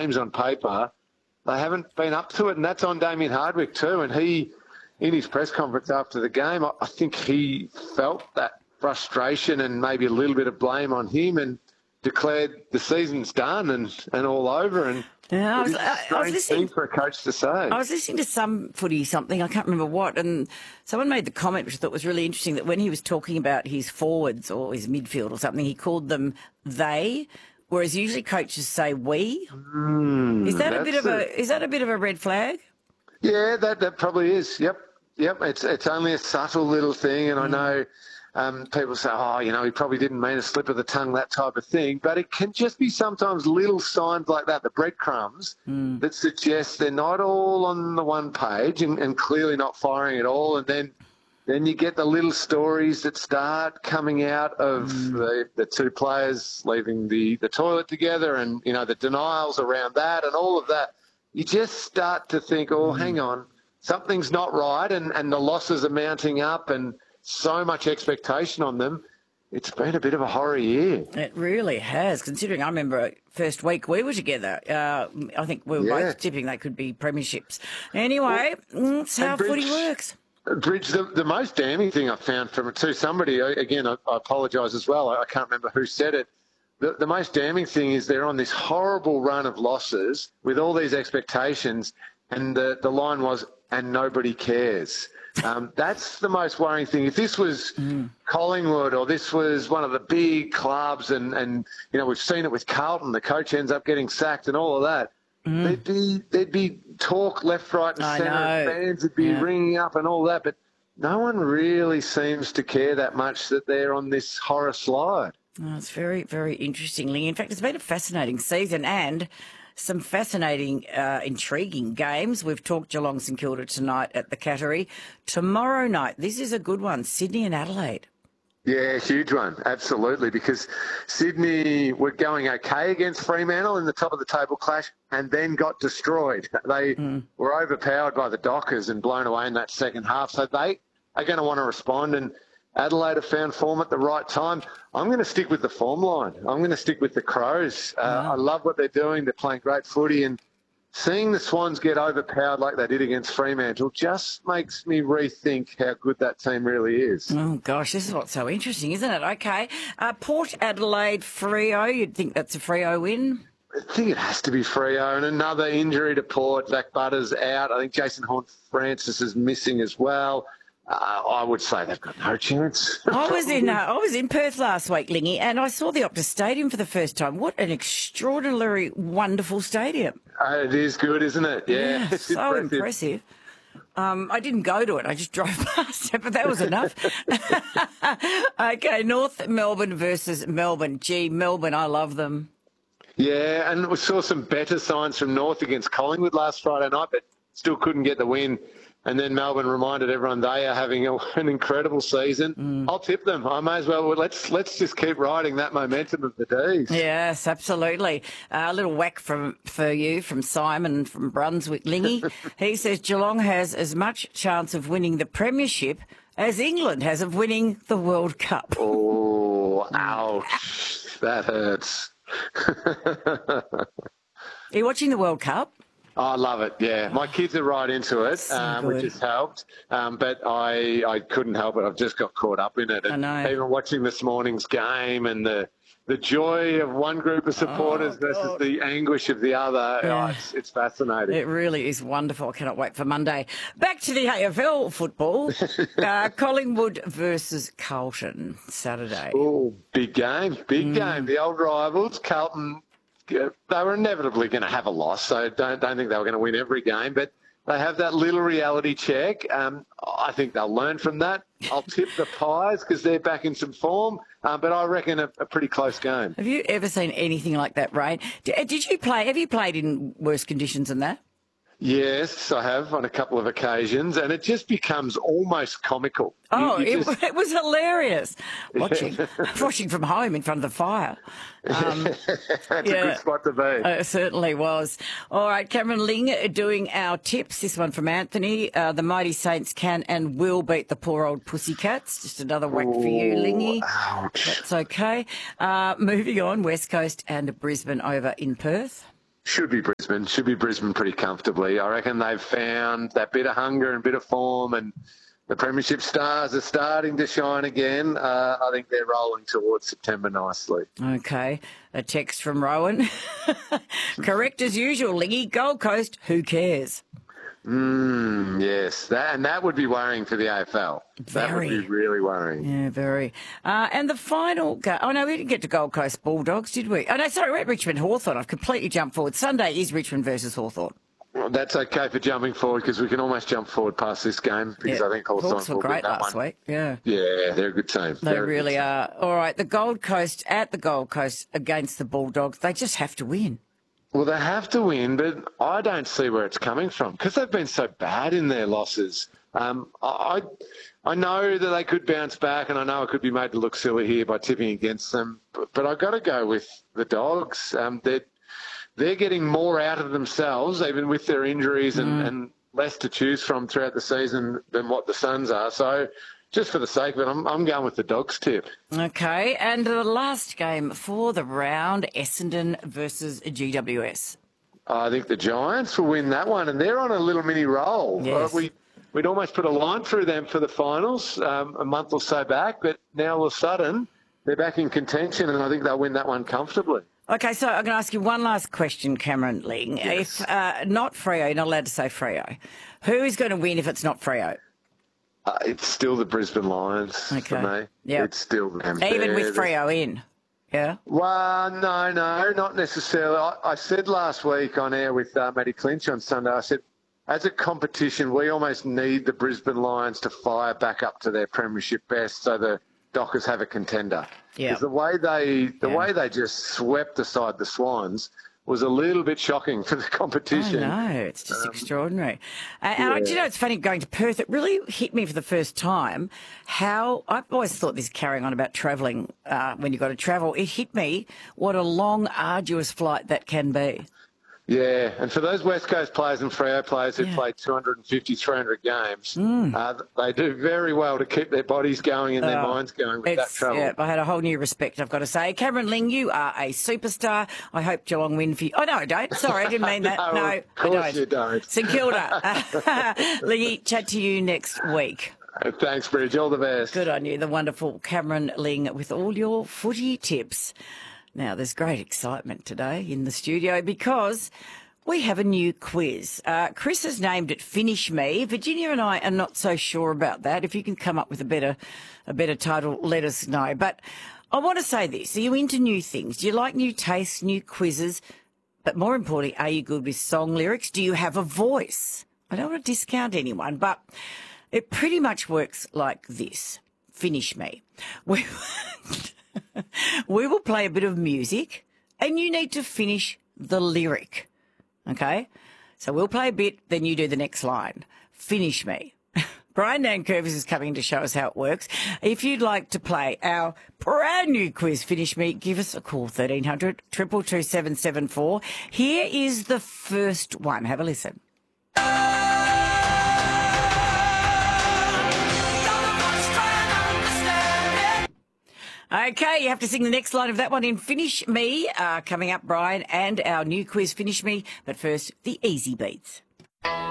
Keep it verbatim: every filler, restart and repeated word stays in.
games on paper, they haven't been up to it, and that's on Damien Hardwick too. And he, in his press conference after the game, I, I think he felt that frustration and maybe a little bit of blame on him and declared the season's done and, and all over. And yeah, I was, it's a I, I was strange listening thing for a coach to say. I was listening to some footy something, I can't remember what, and someone made the comment, which I thought was really interesting, that when he was talking about his forwards or his midfield or something, he called them they, whereas usually coaches say we. Mm, is that a bit of a, a is that a bit of a red flag? Yeah, that that probably is. Yep, yep. It's it's only a subtle little thing, and mm. I know. Um, people say, oh, you know, he probably didn't mean a slip of the tongue, that type of thing. But it can just be sometimes little signs like that, the breadcrumbs, mm. that suggest they're not all on the one page and, and clearly not firing at all. And then then you get the little stories that start coming out of mm. the, the two players leaving the, the toilet together and, you know, the denials around that and all of that. You just start to think, oh, mm. hang on, something's not right, and, and the losses are mounting up and so much expectation on them. It's been a bit of a horror year. It really has, considering I remember first week we were together. Uh, I think we were yeah. both tipping they could be premierships. Anyway, well, that's how Bridge, footy works. Bridge, the, the most damning thing I found from it to somebody, again, I, I apologise as well, I, I can't remember who said it, the, the most damning thing is they're on this horrible run of losses with all these expectations, and the, the line was, and nobody cares. Um, that's the most worrying thing. If this was mm. Collingwood or this was one of the big clubs and, and, you know, we've seen it with Carlton, the coach ends up getting sacked and all of that, mm. there'd be there'd be talk left, right and centre, and fans would be yeah. ringing up and all that, but no one really seems to care that much that they're on this horror slide. Oh, it's very, very interestingly. In fact, it's been a fascinating season and some fascinating, uh, intriguing games. We've talked Geelong St Kilda tonight at the Cattery. Tomorrow night, this is a good one, Sydney and Adelaide. Yeah, huge one, absolutely, because Sydney were going okay against Fremantle in the top of the table clash and then got destroyed. They mm. were overpowered by the Dockers and blown away in that second half, so they are going to want to respond, and Adelaide have found form at the right time. I'm going to stick with the form line. I'm going to stick with the Crows. Uh, wow. I love what they're doing. They're playing great footy, and seeing the Swans get overpowered like they did against Fremantle just makes me rethink how good that team really is. Oh, gosh, this is what's so interesting, isn't it? Okay. Uh, Port Adelaide, Freo. You'd think that's a Freo win? I think it has to be Freo. And another injury to Port. Zach Butters out. I think Jason Horne-Francis is missing as well. Uh, I would say they've got no chance. I was in uh, I was in Perth last week, Lingy, and I saw the Optus Stadium for the first time. What an extraordinarily wonderful stadium. Uh, it is good, isn't it? Yeah, yeah so impressive. impressive. Um, I didn't go to it. I just drove past it, but that was enough. Okay, North Melbourne versus Melbourne. Gee, Melbourne, I love them. Yeah, and we saw some better signs from North against Collingwood last Friday night, but still couldn't get the win. And then Melbourne reminded everyone they are having a, an incredible season. Mm. I'll tip them. I may as well. Let's let's just keep riding that momentum of the D's. Yes, absolutely. Uh, a little whack from for you from Simon from Brunswick, Lingy. He says Geelong has as much chance of winning the premiership as England has of winning the World Cup. Oh, ouch. That hurts. Are you watching the World Cup? Oh, I love it, yeah. My kids are right into it, so um, which has helped. Um, but I I couldn't help it. I've just got caught up in it. And I know. Even watching this morning's game and the the joy of one group of supporters oh, versus the anguish of the other, yeah. oh, it's, it's fascinating. It really is wonderful. I cannot wait for Monday. Back to the A F L football. uh, Collingwood versus Carlton, Saturday. Oh, big game, big mm. game. The old rivals, Carlton. They were inevitably going to have a loss, so don't don't think they were going to win every game, but they have that little reality check. Um, I think they'll learn from that. I'll tip the Pies because they're back in some form, um, but I reckon a, a pretty close game. Have you ever seen anything like that, Ray? Did, did you play? Have you played in worse conditions than that? Yes, I have on a couple of occasions, and it just becomes almost comical. Oh, you, you it, just... it was hilarious watching watching from home in front of the fire. Um, That's yeah, a good spot to be. It certainly was. All right, Cameron Ling doing our tips. This one from Anthony. Uh, the Mighty Saints can and will beat the poor old Pussycats. Just another whack for you, Lingy. Ouch. That's okay. Uh, moving on, West Coast and Brisbane over in Perth. Should be Brisbane. Should be Brisbane pretty comfortably. I reckon they've found that bit of hunger and bit of form, and the premiership stars are starting to shine again. Uh, I think they're rolling towards September nicely. Okay. A text from Rowan. Correct as usual, Lingy. Gold Coast, who cares? Mm, yes, that and that would be worrying for the A F L. Very. That would be really worrying. Yeah, very. Uh, and the final go- oh no, we didn't get to Gold Coast Bulldogs, did we? Oh no, sorry, we're at Richmond Hawthorn. I've completely jumped forward. Sunday is Richmond versus Hawthorn. Well, that's okay for jumping forward because we can almost jump forward past this game because Yeah. I think Hawthorn Hawks were will great win that last one. week. Yeah. Yeah, they're a good team. They They're a really good team. are. All right, the Gold Coast at the Gold Coast against the Bulldogs. They just have to win. Well, they have to win, but I don't see where it's coming from because they've been so bad in their losses. Um, I I know that they could bounce back, and I know it could be made to look silly here by tipping against them, but, but I've got to go with the Dogs. Um, they're, they're getting more out of themselves, even with their injuries and, Mm. and less to choose from throughout the season than what the Suns are. So just for the sake of it, I'm, I'm going with the Dogs tip. Okay, and the last game for the round, Essendon versus G W S. I think the Giants will win that one, and they're on a little mini roll. Yes. Uh, we, we'd almost put a line through them for the finals um, a month or so back, but now all of a sudden they're back in contention, and I think they'll win that one comfortably. Okay, so I'm going to ask you one last question, Cameron Ling. Yes. If uh, not Freo, you're not allowed to say Freo. Who is going to win if it's not Freo? Uh, it's still the Brisbane Lions for Okay. me. Yep. It's still them. Even They're- with Freo in? Yeah? Well, no, no, not necessarily. I, I said last week on air with uh, Matty Clinch on Sunday, I said, as a competition, we almost need the Brisbane Lions to fire back up to their premiership best so the Dockers have a contender. Yeah. Because the way they, the Yeah. way they just swept aside the Swans was a little bit shocking for the competition. I know, it's just extraordinary. And, and I, do you know, it's funny going to Perth, it really hit me for the first time how, I've always thought this carrying on about travelling uh, when you've got to travel, it hit me what a long, arduous flight that can be. Yeah, and for those West Coast players and Freo players who Yeah. play two hundred fifty, three hundred games, Mm. uh, they do very well to keep their bodies going and their Oh, minds going with that It's, travel. yeah, I had a whole new respect, I've got to say. Cameron Ling, you are a superstar. I hope Geelong win for you. Oh, no, I don't. Sorry, I didn't mean that. No, No, of course I don't. you don't. St Kilda. Lingy, chat to you next week. Uh, Thanks, Bridge. All the best. Good on you, the wonderful Cameron Ling with all your footy tips. Now, there's great excitement today in the studio because we have a new quiz. Uh, Chris has named it Finish Me. Virginia and I are not so sure about that. If you can come up with a better, a better title, let us know. But I want to say this. Are you into new things? Do you like new tastes, new quizzes? But more importantly, are you good with song lyrics? Do you have a voice? I don't want to discount anyone, but it pretty much works like this. Finish Me. We, we will play a bit of music and you need to finish the lyric. Okay? So we'll play a bit, then you do the next line. Finish me. Brian Nankervis is coming to show us how it works. If you'd like to play our brand new quiz, Finish Me, give us a call, thirteen hundred, two two two, seven seven four. Here is the first one. Have a listen. Okay, you have to sing the next line of that one in Finish Me. Uh, coming up, Brian, and our new quiz, Finish Me. But first, the easy beats.